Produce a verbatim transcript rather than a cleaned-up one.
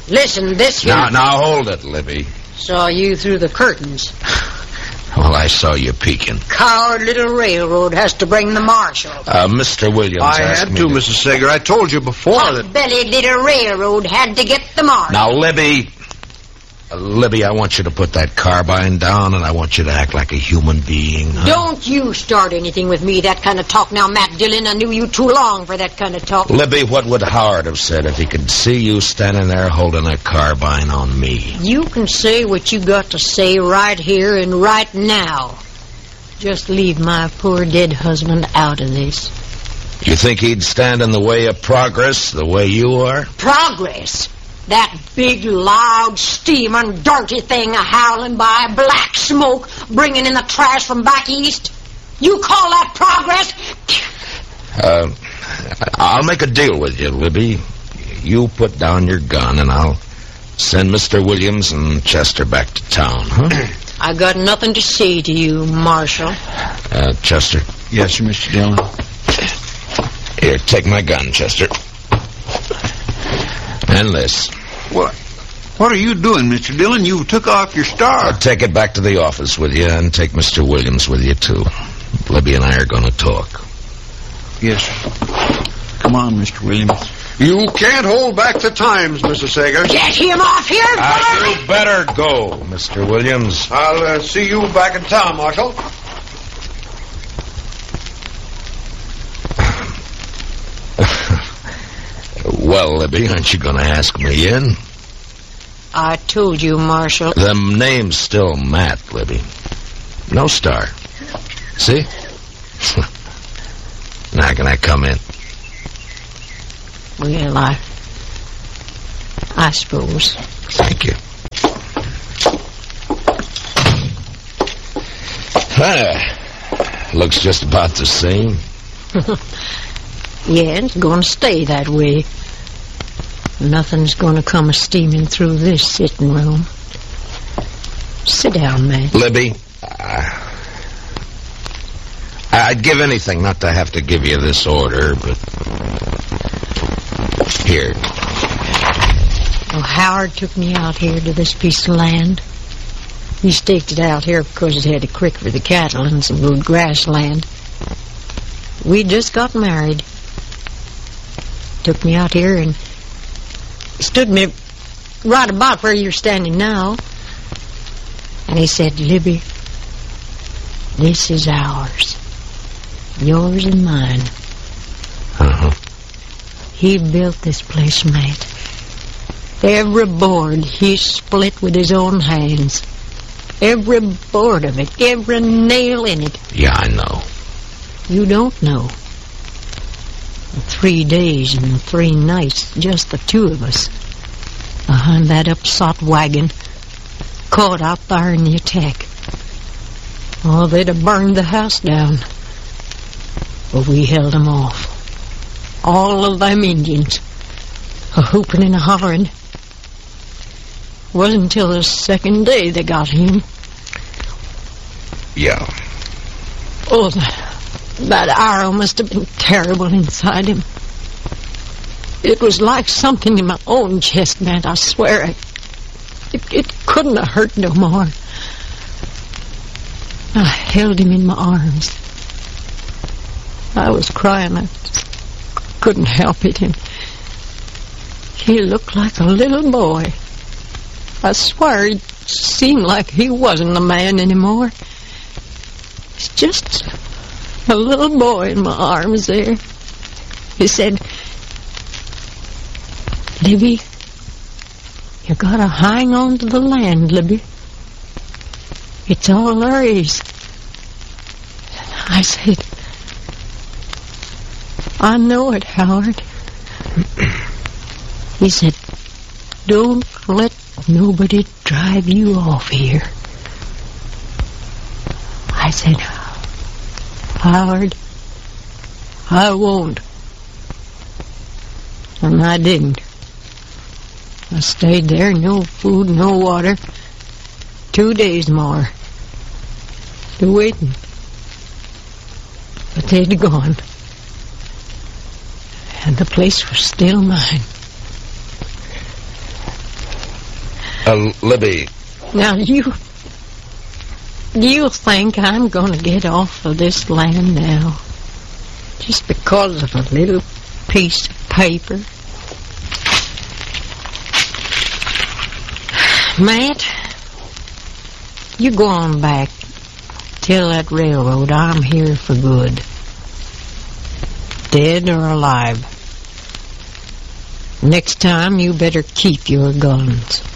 Listen, this here... Now, now, hold it, Libby. Saw you through the curtains. Well, I saw you peeking. Coward little railroad has to bring the marshal. Uh, Mister Williams I asked had me to, Missus Sager. I told you before that... Hot-bellied little railroad had to get the marshal. Now, Libby... Uh, Libby, I want you to put that carbine down, and I want you to act like a human being. Huh? Don't you start anything with me, that kind of talk. Now, Matt Dillon, I knew you too long for that kind of talk. Libby, what would Howard have said if he could see you standing there holding a carbine on me? You can say what you got to say right here and right now. Just leave my poor dead husband out of this. You think he'd stand in the way of progress the way you are? Progress? That big, loud, steaming, dirty thing a-howling by, black smoke bringing in the trash from back east? You call that progress? Uh, I'll make a deal with you, Libby. You put down your gun, and I'll send Mister Williams and Chester back to town, huh? I got nothing to say to you, Marshal. Uh, Chester. Yes, sir, Mister Dillon. Here, take my gun, Chester. And this. What? What are you doing, Mister Dillon? You took off your star. I'll take it back to the office with you, and take Mister Williams with you, too. Libby and I are going to talk. Yes, sir. Come on, Mister Williams. You can't hold back the times, Missus Sager. Get him off here, Uh, you better go, Mister Williams. I'll uh, see you back in town, Marshal. Well, Libby, aren't you going to ask me in? I told you, Marshal. The name's still Matt, Libby. No star. See? Now can I come in? Well, I... I suppose. Thank you. Ah, looks just about the same. Yeah, it's going to stay that way. Nothing's going to come steaming through this sitting room. Sit down, man. Libby, uh, I'd give anything not to have to give you this order, but... Here. Well, Howard took me out here to this piece of land. He staked it out here because it had a creek for the cattle and some good grassland. We just got married. Took me out here and stood me right about where you're standing now. And he said, Libby, this is ours. Yours and mine. Uh-huh. He built this place, Matt. Every board he split with his own hands. Every board of it, every nail in it. Yeah, I know. You don't know. Three days and three nights, just the two of us, behind that upsot wagon, caught out there in the attack. Oh, they'd have burned the house down. But we held them off. All of them Indians, a-hooping and a-hollering. Wasn't until the second day they got him. Yeah. Oh, that, that arrow must have been terrible inside him. It was like something in my own chest, man, I swear. It, it, it couldn't have hurt no more. I held him in my arms. I was crying. I couldn't help it. And he looked like a little boy. I swear it seemed like he wasn't a man anymore. It's just a little boy in my arms there. He said, Libby, you gotta hang on to the land, Libby. It's all there is. I said, I know it, Howard. He said, don't let nobody drive you off here. I said, Howard, I won't. And I didn't. I stayed there, no food, no water. Two days more. Still waiting. But they'd gone. And the place was still mine. Uh, Libby. Now, you... You think I'm going to get off of this land now just because of a little piece of paper? Matt, you go on back. Tell that railroad I'm here for good. Dead or alive. Next time, you better keep your guns.